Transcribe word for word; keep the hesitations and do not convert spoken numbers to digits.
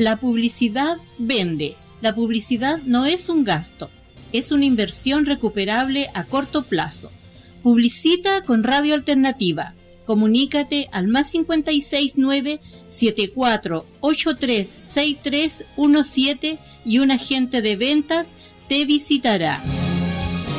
La publicidad vende. La publicidad no es un gasto, es una inversión recuperable a corto plazo. Publicita con Radio Alternativa. Comunícate al más cinco seis nueve, siete cuatro ocho tres, seis tres uno siete y un agente de ventas te visitará.